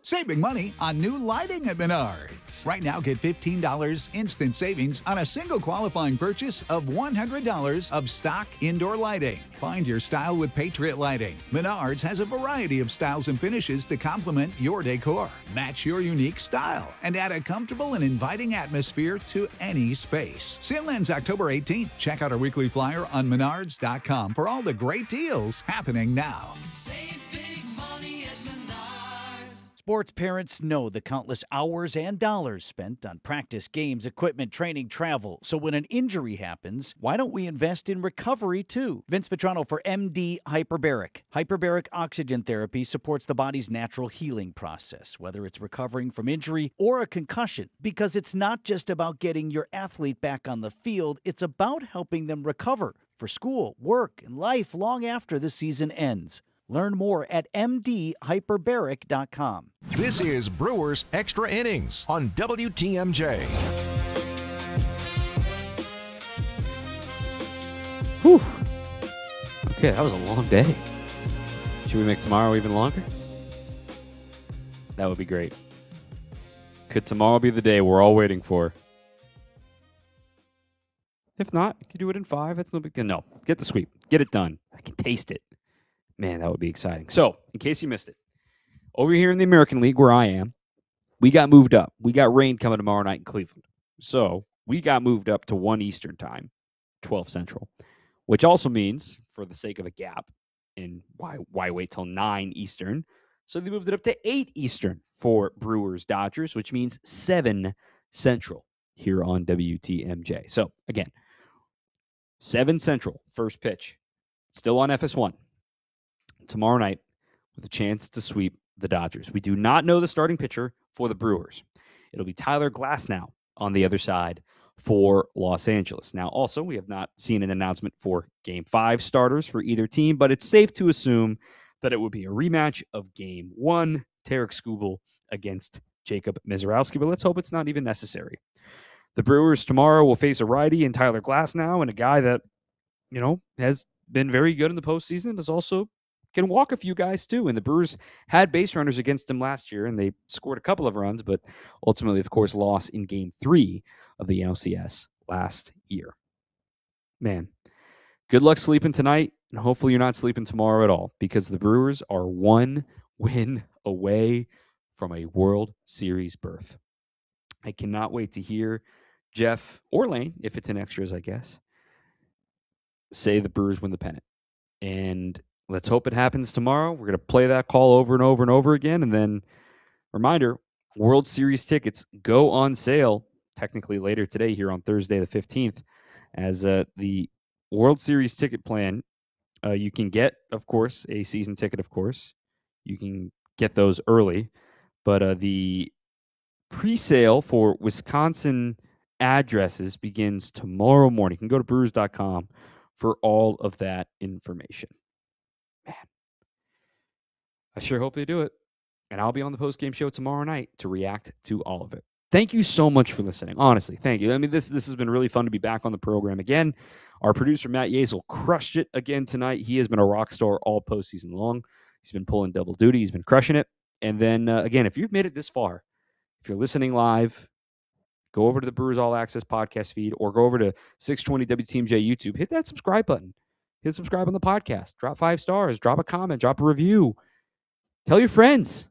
Saving money on new lighting at Menards. Right now, get $15 instant savings on a single qualifying purchase of $100 of stock indoor lighting. Find your style with Patriot Lighting. Menards has a variety of styles and finishes to complement your decor. Match your unique style and add a comfortable and inviting atmosphere to any space. Sale ends October 18th. Check out our weekly flyer on menards.com for all the great deals happening now. Save big money at Menards. Sports parents know the countless hours and dollars spent on practice, games, equipment, training, travel. So when an injury happens, why don't we invest in recovery too? Vince Vitrano for MD Hyperbaric. Hyperbaric oxygen therapy supports the body's natural healing process, whether it's recovering from injury or a concussion. Because it's not just about getting your athlete back on the field, it's about helping them recover for school, work, and life long after the season ends. Learn more at mdhyperbaric.com. This is Brewers Extra Innings on WTMJ. Whew. Okay, that was a long day. Should we make tomorrow even longer? That would be great. Could tomorrow be the day we're all waiting for? If not, you could do it in 5. That's no big deal. No, get the sweep. Get it done. I can taste it. Man, that would be exciting. So, in case you missed it, over here in the American League where I am, we got moved up. We got rain coming tomorrow night in Cleveland. So, we got moved up to 1 Eastern time, 12 Central, which also means, for the sake of a gap, and why wait till 9 Eastern? So, they moved it up to 8 Eastern for Brewers Dodgers, which means 7 Central here on WTMJ. So, again, 7 Central, first pitch, still on FS1. Tomorrow night with a chance to sweep the Dodgers. We do not know the starting pitcher for the Brewers. It'll be Tyler Glasnow on the other side for Los Angeles. Now, also, we have not seen an announcement for Game 5 starters for either team, but it's safe to assume that it would be a rematch of Game 1, Tarek Skubal against Jacob Mizorowski, but let's hope it's not even necessary. The Brewers tomorrow will face a righty in Tyler Glasnow, and a guy that, has been very good in the postseason, is also can walk a few guys too. And the Brewers had base runners against him last year, and they scored a couple of runs, but ultimately, of course, lost in Game 3 of the NLCS last year. Man, good luck sleeping tonight, and hopefully you're not sleeping tomorrow at all, because the Brewers are 1 win away from a World Series berth. I cannot wait to hear Jeff or Lane, if it's in extras, I guess, say the Brewers win the pennant. And let's hope it happens tomorrow. We're going to play that call over and over and over again. And then, reminder, World Series tickets go on sale technically later today here on Thursday the 15th, as the World Series ticket plan, you can get, of course, a season ticket, of course. You can get those early. But the pre-sale for Wisconsin addresses begins tomorrow morning. You can go to brewers.com for all of that information. Man, I sure hope they do it. And I'll be on the post-game show tomorrow night to react to all of it. Thank you so much for listening. Honestly, thank you. I mean, this has been really fun to be back on the program again. Our producer, Matt Yazel, crushed it again tonight. He has been a rock star all postseason long. He's been pulling double duty. He's been crushing it. And then, again, if you've made it this far, if you're listening live, go over to the Brewers All Access podcast feed or go over to 620 WTMJ YouTube. Hit that subscribe button. Hit subscribe on the podcast. Drop 5 stars. Drop a comment. Drop a review. Tell your friends.